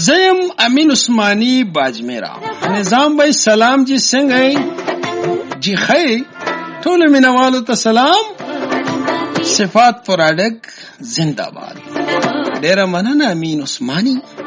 زیم امین عثماني باجمیرا. نظام بھائی سلام جی څنګه جی خی ټول مینوالو ته سلام. صفات پراډک زندہ باد. ډیر مننه امین عثماني.